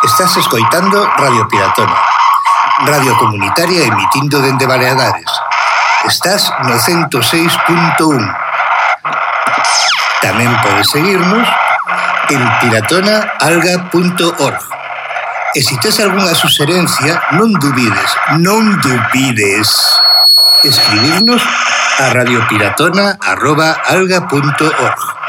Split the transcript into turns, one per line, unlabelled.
Estás escoitando Radio Piratona, radio comunitaria emitindo dende Baleares. Estás no 106.1. Tamén podes seguirnos en piratonaalga.org. E se tes algunha suxerencia, non dubides escribirnos a radiopiratona@alga.org.